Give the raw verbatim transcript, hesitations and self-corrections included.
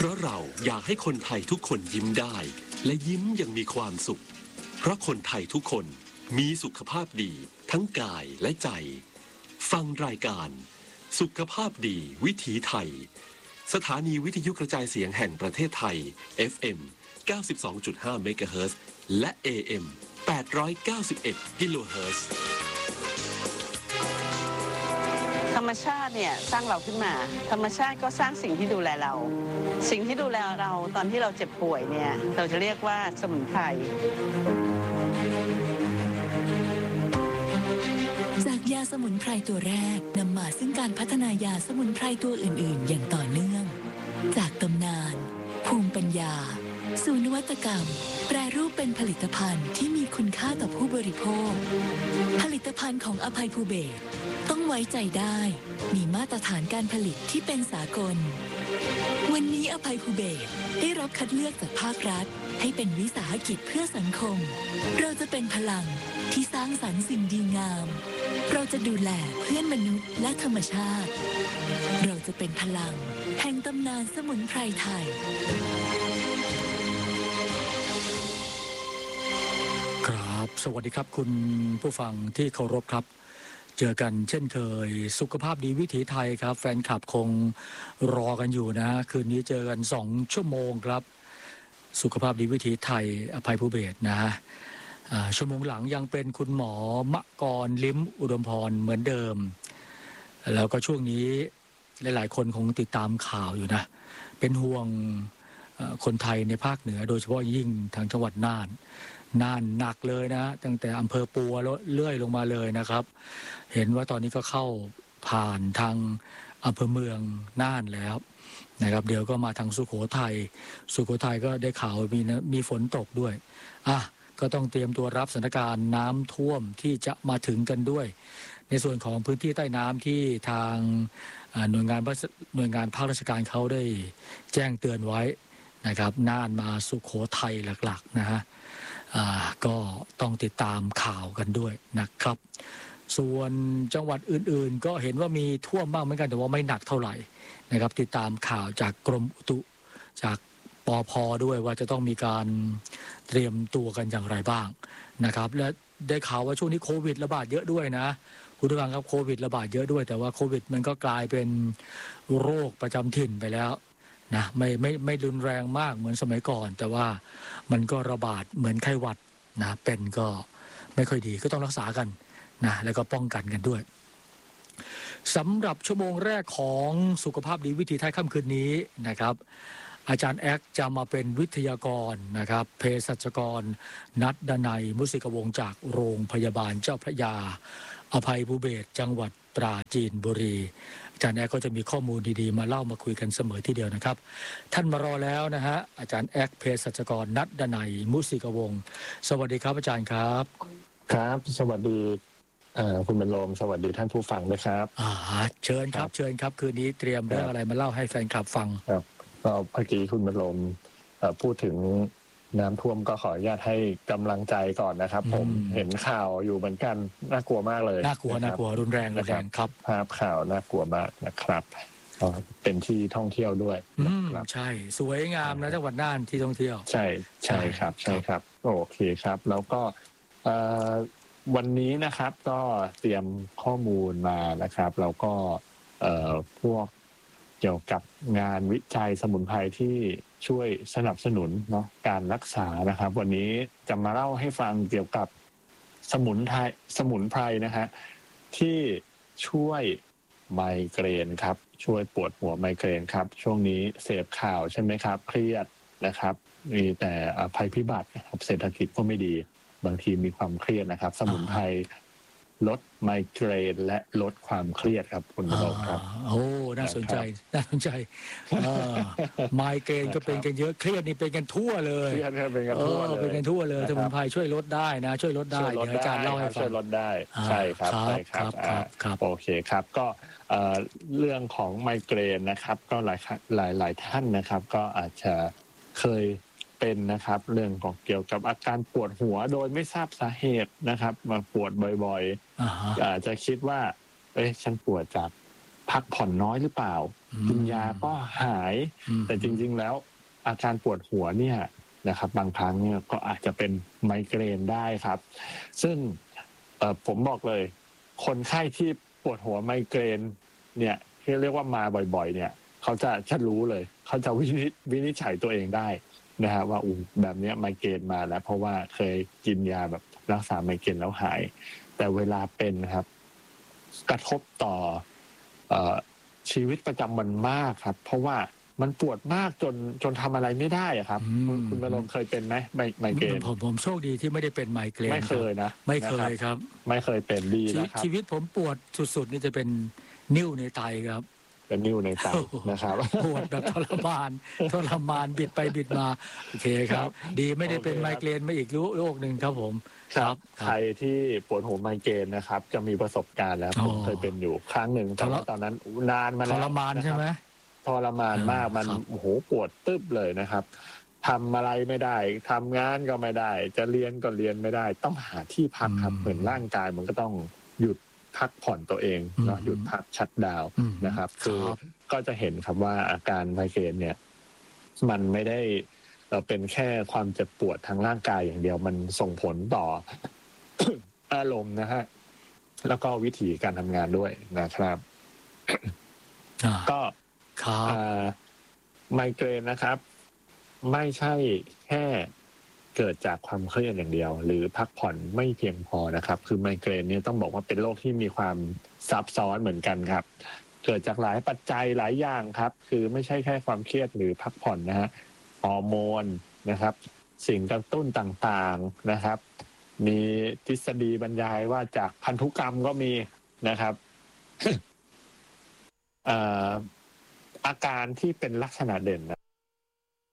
ราะเราอยากให้คนไทยทุกคนยิ้มได้และยิ้มอย่างมีความสุขเพราะคนไทยทุกคนมีสุขภาพดีทั้งกายและใจฟังรายการสุขภาพดีวิถีไทยสถานีวิทยุกระจายเสียงแห่งประเทศไทย เอฟ เอ็ม เก้าสิบสองจุดห้า เมกะเฮิรตซ์และ เอ เอ็ม แปดร้อยเก้าสิบเอ็ด กิโลเฮิรตซ์ธรรมชาติเนี่ยสร้างเราขึ้นมาธรรมชาติก็สร้างสิ่งที่ดูแลเราสิ่งที่ดูแลเราตอนที่เราเจ็บป่วยเนี่ยเราจะเรียกว่าสมุนไพรจากยาสมุนไพรตัวแรกนำมาซึ่งการพัฒนายาสมุนไพรตัวอื่นๆอย่างต่อเนื่องจากตำนานภูมิปัญญาสู่นวัตกรรมแปรรูปเป็นผลิตภัณฑ์ที่มีคุณค่าต่อผู้บริโภคผลิตภัณฑ์ของอภัยภูเบศรต้องไว้ใจได้มีมาตรฐานการผลิตที่เป็นสากลวันนี้อภัยภูเบศรได้รับคัดเลือกจากภาครัฐให้เป็นวิสาหกิจเพื่อสังคมเราจะเป็นพลังที่สร้างสรรค์สิ่งดีงามเราจะดูแลเพื่อนมนุษย์และธรรมชาติเราจะเป็นพลังแห่งตำนานสมุนไพรไทยครับสวัสดีครับคุณผู้ฟังที่เคารพครับเจอกันเช่นเคยสุขภาพดีวิถีไทยครับแฟนคลับคงรอกันอยู่นะคืนนี้เจอกันสองชั่วโมงครับสุขภาพดีวิถีไทยอภัยภูเบศรนะชั่วโมงหลังยังเป็นคุณหมอมกรลิ้มอุดมพรเหมือนเดิมแล้วก็ช่วงนี้หลายๆคนคงติดตามข่าวอยู่นะเป็นห่วงคนไทยในภาคเหนือโดยเฉพาะยิ่งทางจังหวัดน่านน่านหนักเลยนะตั้งแต่อำเภอปัวเลื่อยลงมาเลยนะครับเห็นว่าตอนนี้ก็เข้าผ่านทางอำเภอเมืองน่านแล้วนะครับเดี๋ยวก็มาทางสุโขทัยสุโขทัยก็ได้ข่าวมีนะมีฝนตกด้วยอ่ะก็ต้องเตรียมตัวรับสถานการณ์น้ำท่วมที่จะมาถึงกันด้วยในส่วนของพื้นที่ใต้น้ำที่ทางหน่วยงานหน่วยงานภาคราชการเขาได้แจ้งเตือนไว้นะครับน่านมาสุโขทัยหลักๆนะฮะก็ต้องติดตามข่าวกันด้วยนะครับส่วนจังหวัดอื่นๆก็เห็นว่ามีท่วมบ้างเหมือนกันแต่ว่าไม่หนักเท่าไหร่นะครับติดตามข่าวจากกรมอุตุจากปภ.ด้วยว่าจะต้องมีการเตรียมตัวกันอย่างไรบ้างนะครับและได้ข่าวว่าช่วงนี้โควิดระบาดเยอะด้วยนะคุณผู้ฟังครับโควิดระบาดเยอะด้วยแต่ว่าโควิดมันก็กลายเป็นโรคประจำถิ่นไปแล้วนะไม่ไม่ไม่รุนแรงมากเหมือนสมัยก่อนแต่ว่ามันก็ระบาดเหมือนไข้หวัดนะเป็นก็ไม่ค่อยดีก็ต้องรักษากันนะแล้วก็ป้องกันกันด้วยสำหรับชั่วโมงแรกของสุขภาพดีวิถีไทยค่ำคืนนี้นะครับอาจารย์แอ๊กจะมาเป็นวิทยากรนะครับเภสัชกรนัดดนัยมุสิกวงศ์จากโรงพยาบาลเจ้าพระยาอภัยภูเบศรจังหวัดปราจีนบุรีอาจารย์แอ๊กก็จะมีข้อมูลดีๆมาเล่ามาคุยกันเสมอทีเดียวนะครับท่านมารอแล้วนะฮะอาจารย์แอ๊กเภสัชกรนัดดนัยมุสิกวงศ์สวัสดีครับอาจารย์ครับครับสวัสดีคุณบรรลมสวัสดีท่านผู้ฟังนะครับอ่าเชิญครับเชิญครับคืนนี้เตรียมเรื่องอะไรมาเล่าให้แฟนคลับฟังครับก็เมื่อกี้คุณบรรลมพูดถึงน้ำท่วมก็ขออนุญาตให้กำลังใจก่อนนะครับผมเห็นข่าวอยู่เหมือนกันน่ากลัวมากเลยน่ากลัวน่ากลัวรุนแรงรุนแรงครับภาพข่าวน่ากลัวมากนะครับเป็นที่ท่องเที่ยวด้วยนะครับใช่สวยงามนะจังหวัดน่านที่ท่องเที่ยวใช่ใช่ครับใช่ครับโอเคครับแล้วก็วันนี้นะครับก็เตรียมข้อมูลมานะครับแล้วก็พวกเกี่ยวกับงานวิจัยสมุนไพรที่ช่วยสนับสนุนเนาะการรักษานะครับวันนี้จะมาเล่าให้ฟังเกี่ยวกับสมุนไพรสมุนไพรนะฮะที่ช่วยไมเกรนครับช่วยปวดหัวไมเกรนครับช่วงนี้เสพข่าวใช่ไหมครับเครียดนะครับมีแต่ภัยพิบัตินะครับเศรษฐกิจก็ไม่ดีบางทีมีความเครียดนะครับสมุนไพรลดไมเกรนและลดความเครียดครับคุณผู้ชมครับโอ้น่าสนใจน่าสนใจไมเกรนก็เป็นกันเยอะเครียดนี่เป็นกันทั่วเลยเครียดเป็นกันทั่วเลยเป็นกันทั่วเลยสมุนไพรช่วยลดได้นะช่วยลดได้เดี๋ยวอาจารย์เล่าให้ฟังช่วยลดได้ใช่ครับใช่ครับครับโอเคครับก็เรื่องของไมเกรนนะครับก็หลายหลายหลายท่านนะครับก็อาจจะเคยเป็นนะครับเรื่องของเกี่ยวกับอาการปวดหัวโดยไม่ทราบสาเหตุนะครับมาปวดบ่อยๆอาจจะคิดว่าเอ๊ะฉันปวดจากพักผ่อนน้อยหรือเปล่ากินยาก็หายอืมแต่จริงๆแล้วอาการปวดหัวเนี่ยนะครับ บางครั้งเนี่ยก็อาจจะเป็นไมเกรนได้ครับ ซึ่งเอ่อผมบอกเลย คนไข้ที่ปวดหัวไมเกรนเนี่ยที่เรียกว่ามาบ่อยๆ เนี่ยเขาจะจะรู้เลยเขาจะวินิจวินิจฉัยตัวเองได้นะฮะว่าอู้แบบเนี้ยไมเกรนมาแล้ว เพราะว่าเคยกินยาแบบรักษาไมเกรนแล้วหาย แต่เวลาเป็นครับ กระทบต่อเอ่อชีวิตประจำวันมากครับ เพราะว่ามันปวดมากจนจนทำอะไรไม่ได้อะครับอืมคุณบรมเคยเป็นไหมไมไมเกรนผมผมโชคดีที่ไม่ได้เป็นไมเกรนไม่เคยรับนะไม่เคนะยรับครับไม่เคยเป็นดีชีนะครับชีวิตผมปวดสุดๆนี่จะเป็นนิ้วในไตครับเป็นนิ้วในไตนะครับปวดแบบทรมาน ทรมานบิดไปบิดมาโอเคครับ ดีไม่ได้เป็นโอเคครับไมเกรนมาอีกโรคหนึ่งครับผมครับใครที่ปวดหัวไมเกรนนะครับ จะมีประสบการณ์แล้วอ๋อผมเคยเป็นอยู่ครั้งหนึ่งแต่ว่าทรตอนนั้นนานมาทแล้วรมานนะครับใช่ไหมทรมานมากอ่ามัมันครับโอ้โหปวดตึ๊บเลยนะครับทำอะไรไม่ได้ทำงานก็ไม่ได้ จะเรียนก็เรียนไม่ได้ ต้องหาที่พักครับ เหมือนร่างกายมันก็ต้องหยุดพักผ่อนตัวเองเนาะหยุดพักชัดดาวน์อืมนะครับคคือรับก็จะเห็นครับว่าอาการไมเกรนเนี่ย มันไม่ได้เอ่อเป็นแค่ความเจ็บปวดทางร่างกายอย่างเดียว มันส่งผลต่อ อารมณ์นะฮะแล้วก็วิธีการทำงานด้วยนะครับอ่าก็ครับอ่าไมเกรนนะครับ ไม่ใช่แค่เกิดจากความเครียดอย่างเดียว หรือพักผ่อนไม่เพียงพอนะครับ คือไมเกรนเนี่ยต้องบอกว่าเป็นโรคที่มีความซับซ้อนเหมือนกันครับ เกิดจากหลายปัจจัยหลายอย่างครับ คือไม่ใช่แค่ความเครียดหรือพักผ่อนนะฮะฮอร์โมนนะครับ สิ่งกระตุ้นต่างๆนะครับ มีทฤษฎีบรรยายว่าจากพันธุกรรมก็มีนะครับ เอ่ออาการที่เป็นลักษณะเด่นนะ